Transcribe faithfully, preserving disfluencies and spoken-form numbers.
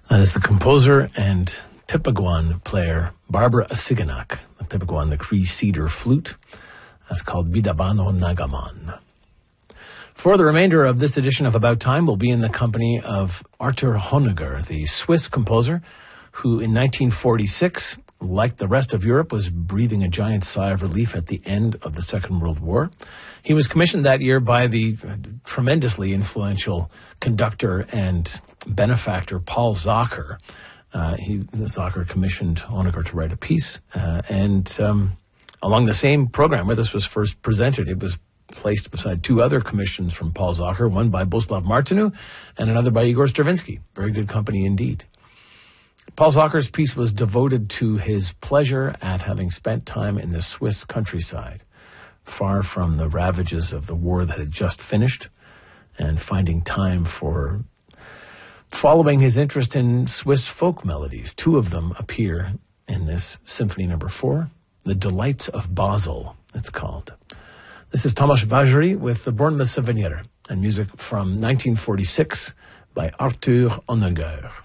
That is the composer and Pipagwan player Barbara Asiganak. The Pipagwan, the Cree cedar flute. That's called Bidabano Nagaman. For the remainder of this edition of About Time, we'll be in the company of Arthur Honegger, the Swiss composer, who in nineteen forty-six, like the rest of Europe, was breathing a giant sigh of relief at the end of the Second World War. He was commissioned that year by the tremendously influential conductor and benefactor Paul Zocher. Uh, he, Zocher commissioned Honegger to write a piece, uh, and um, along the same program where this was first presented, it was placed beside two other commissions from Paul Zocher, one by Boslav Martinu and another by Igor Stravinsky. Very good company indeed. Paul Zocher's piece was devoted to his pleasure at having spent time in the Swiss countryside, far from the ravages of the war that had just finished, and finding time for following his interest in Swiss folk melodies. Two of them appear in this Symphony Number Four, The Delights of Basel, it's called. This is Tomasz Vajry with the Bournemouth Souvenir and music from nineteen forty-six by Arthur Honegger.